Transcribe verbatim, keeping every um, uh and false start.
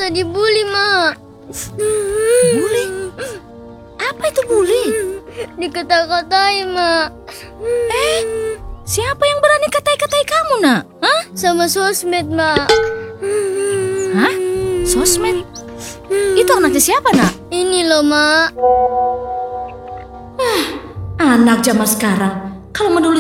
merasa dibully, Mak. Bully? Apa itu bully? Dikata-katai, Mak. Eh, siapa yang berani katai-katai kamu, Nak? Hah? Sama sosmed, Mak. Hah? Sosmed? Itu anaknya siapa, Nak? Ini loh, Mak. Anak zaman sekarang, kalau menulis